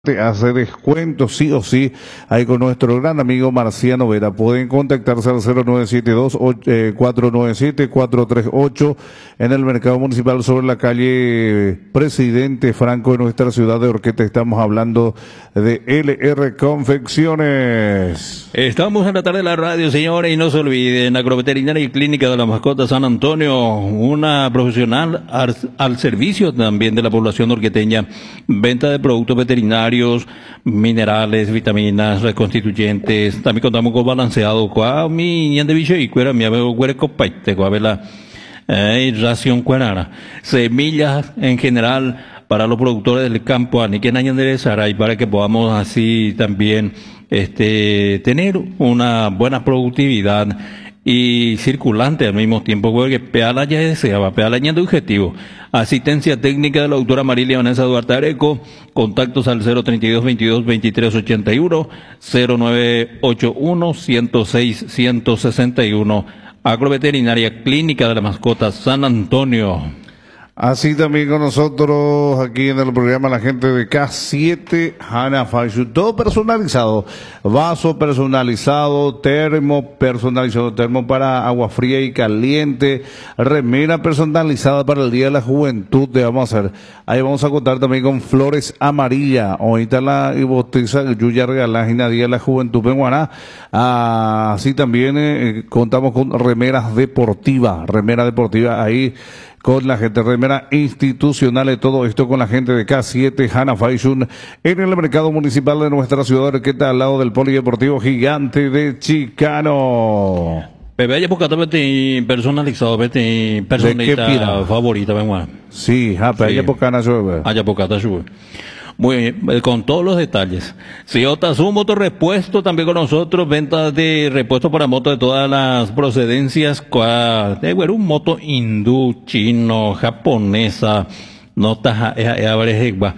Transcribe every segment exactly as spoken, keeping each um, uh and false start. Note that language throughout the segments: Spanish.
Te hace descuento sí o sí ahí con nuestro gran amigo Marciano Vera. Pueden contactarse al cero nueve siete dos, cuatro nueve siete, cuatro tres ocho en el mercado municipal sobre la calle Presidente Franco de nuestra ciudad de Orqueta. Estamos hablando de L R Confecciones. Estamos en la tarde de la radio, señores, y no se olviden, Agroveterinaria y Clínica de la Mascota San Antonio, una profesional al, al servicio también de la población orqueteña, venta de productos veterinarios, minerales, vitaminas, reconstituyentes. También contamos con balanceado, cuá mi ñande bicho y cuera mi amigo cuera copaite, cuá vela eh, ración cuerana, semillas en general para los productores del campo, ni que nadie enderezará y para que podamos así también este tener una buena productividad y circulante al mismo tiempo, porque Peala ya deseaba, Peala ya de objetivo. Asistencia técnica de la doctora Marilia Vanessa Duarte Areco, contactos al cero treinta y dos, veintidós, veintitrés, ochenta y uno, cero nueve ocho uno, ciento seis, ciento sesenta y uno, Agroveterinaria Clínica de la Mascota San Antonio. Así también con nosotros aquí en el programa la gente de K siete Hana Fashion, todo personalizado, vaso personalizado, termo personalizado, termo para agua fría y caliente, remera personalizada para el Día de la Juventud, te vamos a hacer. Ahí vamos a contar también con flores amarillas, ahorita la y botiza Yuya Regalágina Día de la Juventud Penguaná. Ah, así también eh, contamos con remeras deportivas, remera deportiva ahí con la gente, remera institucional de todo esto con la gente de K siete Hana Fashion en el mercado municipal de nuestra ciudad de Orqueta, al lado del Polideportivo Gigante de Chicano. Bebé, hay poca vete personalizado, vete personalidad favorita, venga. Sí, japa, hay poca nación. Hay poca nación. Muy bien, con todos los detalles. Si Otazu Moto Repuesto también con nosotros, ventas de repuesto para moto de todas las procedencias, de bueno, un moto hindú, chino, japonesa, nota abrejegba,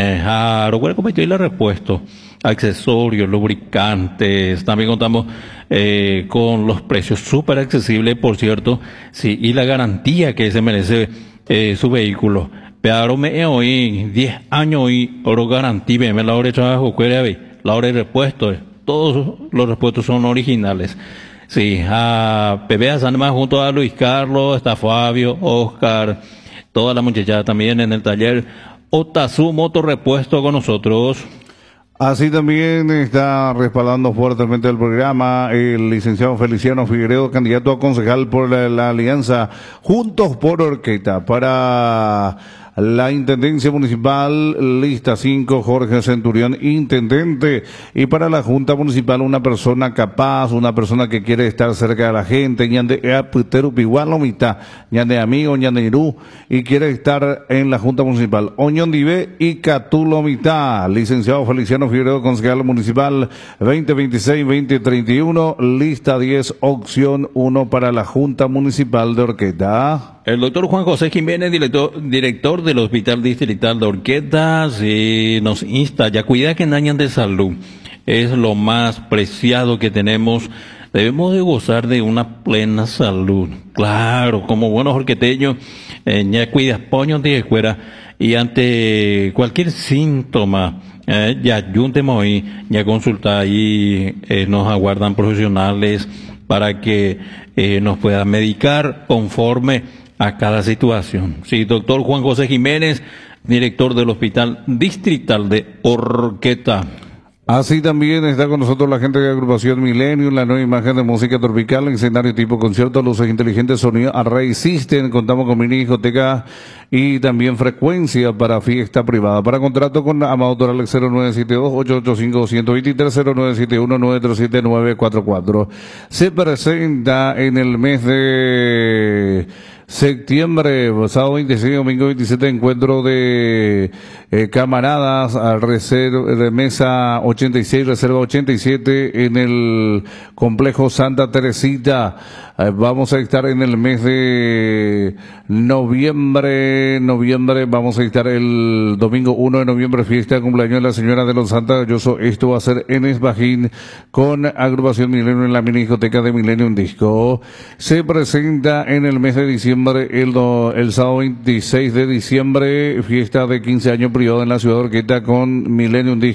jaro, bueno, como la repuesto, accesorios, lubricantes, también contamos eh, con los precios súper accesibles, por cierto, sí, y la garantía que se merece eh, su vehículo. Pero me hoy diez años y oro garantía, me la hora de trabajo, la hora de repuesto, todos los repuestos son originales. Sí, a Pepe Sanma junto a Luis Carlos, está Fabio, Oscar, toda la muchachada también en el taller Otazu Moto Repuesto con nosotros. Así también está respaldando fuertemente el programa el licenciado Feliciano Figueredo, candidato a concejal por la, la alianza Juntos por Orqueta. Para la Intendencia Municipal, lista cinco, Jorge Centurión, intendente. Y para la Junta Municipal, una persona capaz, una persona que quiere estar cerca de la gente, ñande aputeru pigual lo mitad, ñande amigo, ñande irú, y quiere estar en la Junta Municipal. Oñón Dive y Catulo mitad. Licenciado Feliciano Figueredo, concejal municipal veinte veintiséis, veinte treinta y uno, lista diez, opción uno para la Junta Municipal de Orqueta. El doctor Juan José Jiménez, director, director del Hospital Distrital de Orqueta, sí, nos insta, ya cuida que dañan de salud. Es lo más preciado que tenemos. Debemos de gozar de una plena salud. Claro, como buenos orqueteños, eh, ya cuidas poños de escuela y ante cualquier síntoma, eh, ya yuntemos ahí, ya consulta ahí, eh, nos aguardan profesionales para que eh, nos puedan medicar conforme a cada situación. Sí, doctor Juan José Jiménez, director del Hospital Distrital de Orqueta. Así también está con nosotros la gente de Agrupación Milenio, la nueva imagen de música tropical, escenario tipo concierto, luces inteligentes, sonido Array System, contamos con mini discoteca y también frecuencia para fiesta privada. Para contrato con Amado Torales cero nueve siete dos, ocho ocho cinco, uno dos tres, cero nueve siete uno, nueve tres siete, nueve cuatro cuatro. Se presenta en el mes de septiembre, sábado veintiséis, domingo veintisiete, encuentro de eh, camaradas, a reserva, de mesa ochenta y seis, reserva ochenta y siete en el complejo Santa Teresita. Eh, vamos a estar en el mes de noviembre, noviembre, vamos a estar el domingo uno de noviembre, fiesta de cumpleaños de la señora de los Santos Galloso. Esto va a ser en Esbajín con agrupación Milenio en la mini discoteca de Millennium Disco. Se presenta en el mes de diciembre, el, do, el sábado veintiséis de diciembre, fiesta de quince años privada en la ciudad de Orqueta con Millennium Disco.